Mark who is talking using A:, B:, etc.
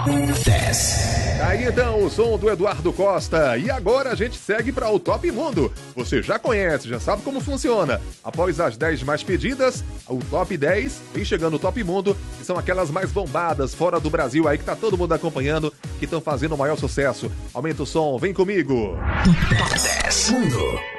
A: 10.
B: Aí então, o som do Eduardo Costa. E agora a gente segue para o Top Mundo. Você já conhece, já sabe como funciona. Após as 10 mais pedidas, o Top 10 vem chegando o Top Mundo, que são aquelas mais bombadas fora do Brasil aí, que tá todo mundo acompanhando, que estão fazendo o maior sucesso. Aumenta o som, vem comigo.
A: Top 10 Mundo.